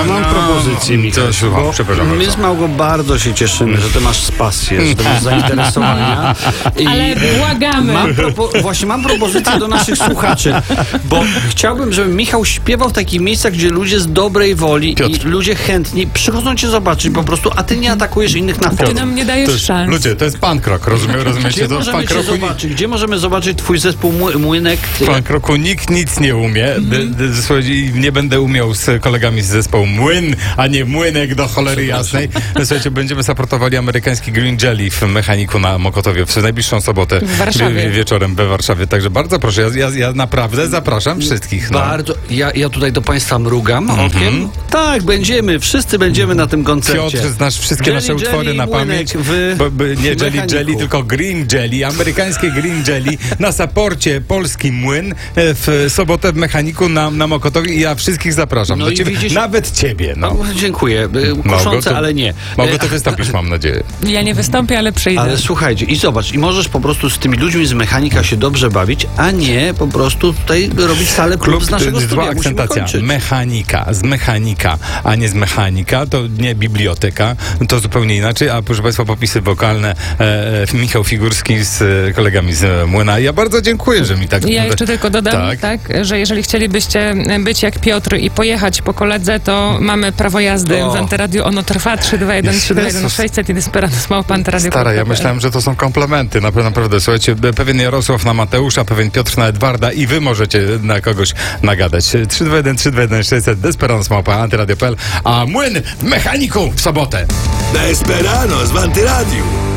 mam propozycję, Michał. Bo Przepraszam my bardzo. z Małgą bardzo się cieszymy, że ty masz pasję, że ty masz zainteresowania. Ale błagamy. Mam propozycję do naszych słuchaczy, bo chciałbym, żeby Michał śpiewał w takich miejscach, gdzie ludzie z dobrej woli Piotr. i ludzie chętni przychodzą cię zobaczyć po prostu, a ty nie atakujesz innych na Ty forum. nam nie dajesz szans. Ludzie, to jest punk rock, rozumiecie? Gdzie To w możemy punk cię rocku zobaczyć? Gdzie możemy zobaczyć twój zespół Młynek? W punk rocku nikt nic nie umie. Słuchajcie, i nie będę umiał z kolegami z zespołu Młyn, a nie Młynek do cholery jasnej. Słuchajcie, będziemy supportowali amerykański Green Jelly w Mechaniku na Mokotowie w najbliższą sobotę. W Warszawie. Wieczorem we Warszawie. Także bardzo proszę, ja naprawdę zapraszam wszystkich. No. Bardzo. Ja tutaj do państwa mrugam okiem. Tak, wszyscy będziemy na tym koncercie. Piotr, znasz wszystkie Jelly, nasze utwory Jelly, na Młynek pamięć. Nie Jelly Mechaniku. Jelly, tylko Green Jelly, amerykańskie Green Jelly na saporcie Polski Młyn w sobotę w Mechaniku na Mokotowie i ja wszystkich zapraszam. No do i ciebie, widzisz- nawet ciebie. No. Dziękuję. Małgo, Kuszące, to- ale nie. Małgo, to wystąpisz, mam nadzieję. Ja nie wystąpię, ale przyjdę. Ale słuchajcie, i zobacz, i możesz po prostu z tymi ludźmi z Mechanika się dobrze bawić, a nie po prostu tutaj robić salę klub z naszego Zła studia. Musimy akcentacja. kończyć. Mechanika, z mechanika, a nie z mechanika, to nie biblioteka, to zupełnie inaczej, a proszę Państwa, popisy wokalne Michał Figurski z kolegami z Młyna. Ja bardzo dziękuję, że mi tak... Ja jeszcze tylko dodam, tak, że jeżeli chcielibyście być jak Piotr i pojechać po koledze, to mamy prawo jazdy O. w Anteradiu. Ono trwa 321 600 i Desperandos Małpa-Anteradio. Stara, ja myślałem, że to są komplementy. Naprawdę, słuchajcie, pewien Jarosław na Mateusza, pewien Piotr na Edwarda i wy możecie na kogoś nagadać. 321 600 Desperandos Małpa-Anteradio.pl, a Młyn w Mechaniku w sobotę. Desperados w Antyradiu.